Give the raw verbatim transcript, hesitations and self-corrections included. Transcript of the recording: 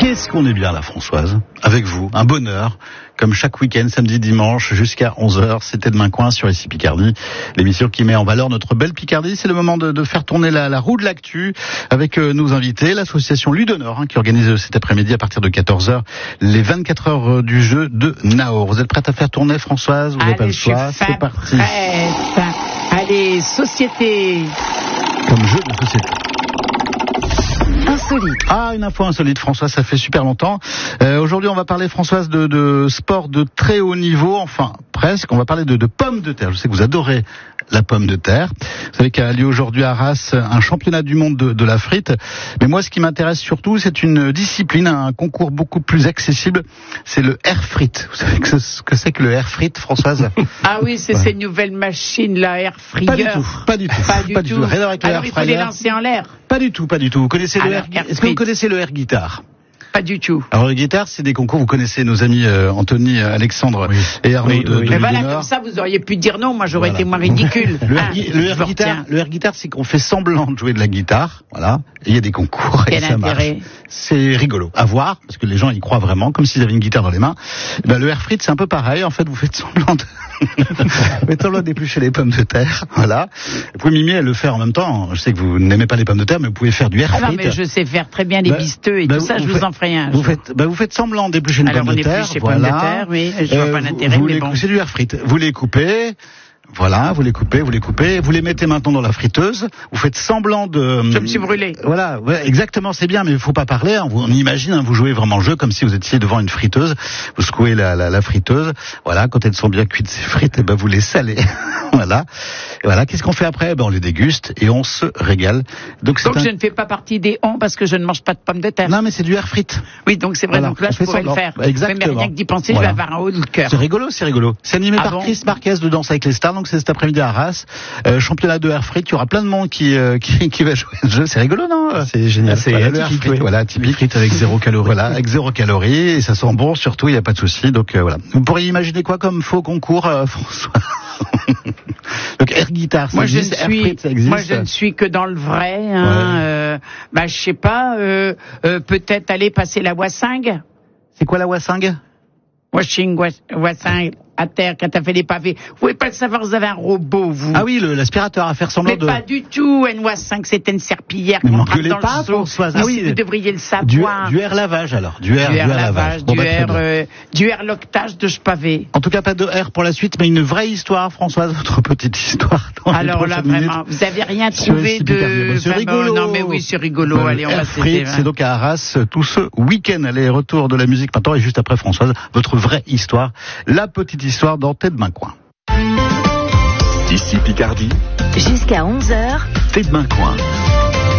Qu'est-ce qu'on est bien là, Françoise, avec vous, un bonheur, comme chaque week-end, samedi, dimanche, jusqu'à onze heures, c'était Demain Coin sur ici Picardie, l'émission qui met en valeur notre belle Picardie. C'est le moment de, de faire tourner la, la roue de l'actu avec euh, nos invités, l'association Ludonor, hein, qui organise cet après-midi à partir de quatorze heures les vingt-quatre heures du jeu de Nahor. Vous êtes prête à faire tourner, Françoise? Vous n'avez pas le choix, c'est parti. Prête. Allez, société. Comme jeu de société. Insolite. Ah, une info insolite, Françoise, ça fait super longtemps. Euh, aujourd'hui, on va parler, Françoise, de, de sport de très haut niveau, enfin, presque. On va parler de, de pommes de terre. Je sais que vous adorez la pomme de terre. Vous savez qu'il y a lieu aujourd'hui à Arras un championnat du monde de, de la frite. Mais moi, ce qui m'intéresse surtout, c'est une discipline, un concours beaucoup plus accessible. C'est le air frite. Vous savez que ce que c'est que le air frite, Françoise? Ah oui, c'est ouais. Ces nouvelles machines, la air fryer. Pas du tout, pas du tout. Pas du pas tout. Du tout. Rien avec le Alors, air il faut les lancer en l'air. Pas du tout, pas du tout. Vous connaissez Alors, le air, air Est-ce que vous connaissez le air guitare? Pas du tout. Alors le guitare, c'est des concours, vous connaissez nos amis euh, Anthony, euh, Alexandre oui. et Arnaud oui, de, oui. de Mais voilà, comme ça, vous auriez pu dire non, moi j'aurais voilà. été moins ridicule. le, ah, air, le, air guitare, le air guitare, c'est qu'on fait semblant de jouer de la guitare, voilà, et il y a des concours. Quel et ça intérêt? Marche. C'est rigolo à voir, parce que les gens y croient vraiment, comme s'ils avaient une guitare dans les mains. Et ben, le air frite, c'est un peu pareil, en fait, vous faites semblant de... vous faites semblant d'éplucher les pommes de terre, voilà. Vous pouvez mimer et le faire en même temps. Je sais que vous n'aimez pas les pommes de terre, mais vous pouvez faire du air ah frite. Non, mais je sais faire très bien les bah, bisteux et bah, tout ça, je vous en ferai un. Vous faites, bah, vous faites semblant d'éplucher une Alors, pomme de terre, voilà. Pommes de terre, oui, je vois euh, pas l'intérêt, mais bon. C'est du air frite. Vous les coupez. Voilà, vous les coupez, vous les coupez, vous les mettez maintenant dans la friteuse, vous faites semblant de... Je me suis brûlé. Voilà, ouais, exactement, c'est bien, mais il faut pas parler, hein, vous, on imagine, hein, vous jouez vraiment le jeu comme si vous étiez devant une friteuse, vous secouez la, la, la friteuse, voilà, quand elles sont bien cuites ces frites, et ben vous les salez, voilà, et voilà, qu'est-ce qu'on fait après? Ben on les déguste et on se régale. Donc, donc un... je ne fais pas partie des on parce que je ne mange pas de pommes de terre. Non, mais c'est du air frite. Oui, donc c'est vrai, voilà, donc là je pourrais semblant. le faire. Bah, exactement. Mais rien que d'y penser, voilà. je vais avoir un haut de cœur. C'est rigolo, c'est rigolo. C'est animé ah par bon Chris Marquez de Danse avec les stars, donc c'est cet après-midi à Arras, euh, championnat de air frite, il y aura plein de monde qui, euh, qui, qui va jouer le jeu, c'est rigolo, non? C'est génial, c'est voilà, atypique, frite, oui. Voilà, typique. Frites avec zéro calorie. Voilà, avec zéro calorie, et ça sent bon, surtout, il n'y a pas de souci, donc euh, voilà. Vous pourriez imaginer quoi comme faux concours, euh, François? Donc air guitare, ça moi, existe, je suis, air frite, ça existe. Moi je ne suis que dans le vrai, hein, ouais. euh, bah je sais pas, euh, euh, peut-être aller passer la wassingue. C'est quoi la wassingue? Washing, wassingue. À terre, quand t'as fait les pavés. Vous pouvez pas le savoir, vous avez un robot, vous. Ah oui, le, l'aspirateur à faire semblant mais de... Mais pas du tout, N O A cinq, c'était une serpillière qu'on trappe dans pas, le seau. Ah oui, vous devriez le savoir. Du, du air lavage, alors. Du air, du air, du air lavage, lavage. Du, bon, air, bah, euh, du air loctage de ce pavé. En tout cas, pas de air pour la suite, mais une vraie histoire, Françoise, votre petite histoire. Alors là, vraiment, minutes. Vous avez rien trouvé de... C'est rigolo. Non, mais oui, c'est rigolo. Euh, Allez, on air va frite, c'est donc à Arras, tout ce week-end. Allez, retour de la musique maintenant, et juste après, Françoise, votre vraie histoire. La petite histoire dans Tes Demain Coin. Ici Picardie. Jusqu'à onze heures. Tes Demain Coin.